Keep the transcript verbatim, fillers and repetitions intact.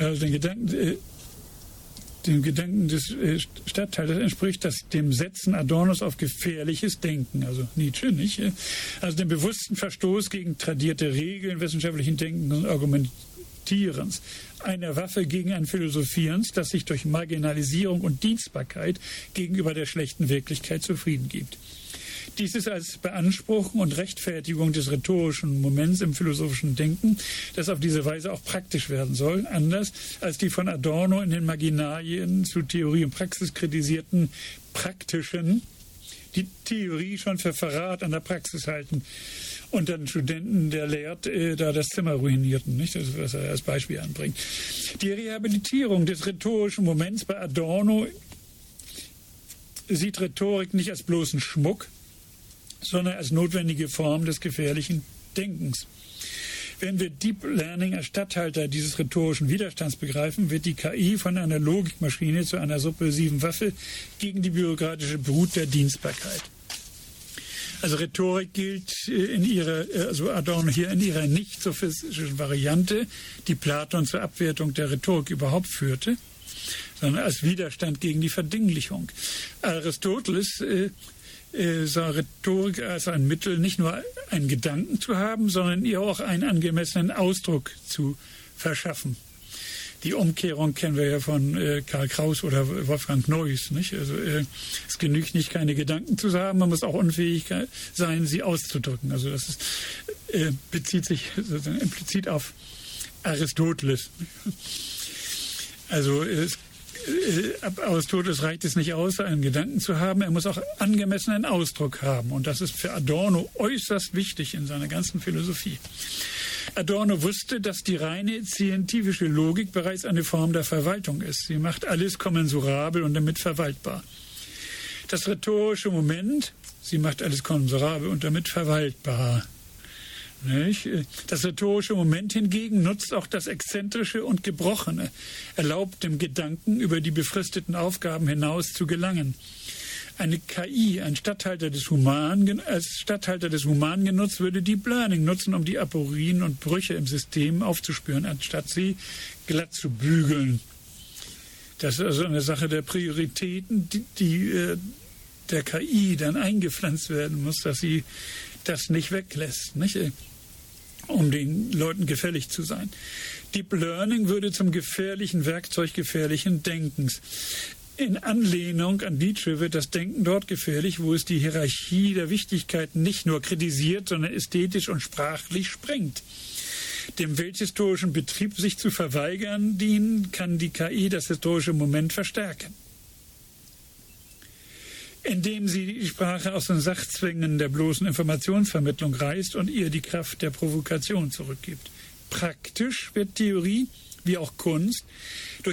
also den Gedanken, äh, dem Gedanken des äh, Statthalters entspricht das dem Setzen Adornos auf gefährliches Denken, also Nietzsche, nicht? Also dem bewussten Verstoß gegen tradierte Regeln wissenschaftlichen Denkens und Argumentierens, einer Waffe gegen ein Philosophierens, das sich durch Marginalisierung und Dienstbarkeit gegenüber der schlechten Wirklichkeit zufrieden gibt. Dies ist als Beanspruchung und Rechtfertigung des rhetorischen Moments im philosophischen Denken, das auf diese Weise auch praktisch werden soll, anders als die von Adorno in den Marginalien zu Theorie und Praxis kritisierten praktischen, die Theorie schon für Verrat an der Praxis halten und dann Studenten, der lehrt, äh, da das Zimmer ruinierten, nicht? Das ist, was er als Beispiel anbringt. Die Rehabilitierung des rhetorischen Moments bei Adorno sieht Rhetorik nicht als bloßen Schmuck, sondern als notwendige Form des gefährlichen Denkens. Wenn wir Deep Learning als Statthalter dieses rhetorischen Widerstands begreifen, wird die K I von einer Logikmaschine zu einer subversiven Waffe gegen die bürokratische Brut der Dienstbarkeit. Also Rhetorik gilt in ihrer, also Adorno hier in ihrer nicht sophistischen Variante, die Platon zur Abwertung der Rhetorik überhaupt führte, sondern als Widerstand gegen die Verdinglichung. Aristoteles äh, sah Rhetorik als ein Mittel, nicht nur einen Gedanken zu haben, sondern ihr auch einen angemessenen Ausdruck zu verschaffen. Die Umkehrung kennen wir ja von äh, Karl Kraus oder Wolfgang Neuss, nicht? Also äh, es genügt nicht, keine Gedanken zu haben, man muss auch unfähig sein, sie auszudrücken. Also das ist, äh, bezieht sich sozusagen implizit auf Aristoteles. Also es Ab Aristoteles reicht es nicht aus, einen Gedanken zu haben, er muss auch angemessenen Ausdruck haben. Und das ist für Adorno äußerst wichtig in seiner ganzen Philosophie. Adorno wusste, dass die reine scientifique Logik bereits eine Form der Verwaltung ist. Sie macht alles kommensurabel und damit verwaltbar. Das rhetorische Moment, sie macht alles kommensurabel und damit verwaltbar. Das rhetorische Moment hingegen nutzt auch das Exzentrische und Gebrochene, erlaubt dem Gedanken, über die befristeten Aufgaben hinaus zu gelangen. Eine K I, ein Statthalter des Human, als Statthalter des Human genutzt, würde Deep Learning nutzen, um die Aporien und Brüche im System aufzuspüren, anstatt sie glatt zu bügeln. Das ist also eine Sache der Prioritäten, die, die äh, der K I dann eingepflanzt werden muss, dass sie das nicht weglässt, nicht? Um den Leuten gefällig zu sein. Deep Learning würde zum gefährlichen Werkzeug gefährlichen Denkens. In Anlehnung an Nietzsche wird das Denken dort gefährlich, wo es die Hierarchie der Wichtigkeiten nicht nur kritisiert, sondern ästhetisch und sprachlich sprengt. Dem welthistorischen Betrieb sich zu verweigern dienen, kann die K I das historische Moment verstärken, indem sie die Sprache aus den Sachzwängen der bloßen Informationsvermittlung reißt und ihr die Kraft der Provokation zurückgibt. Praktisch wird Theorie, wie auch Kunst, durch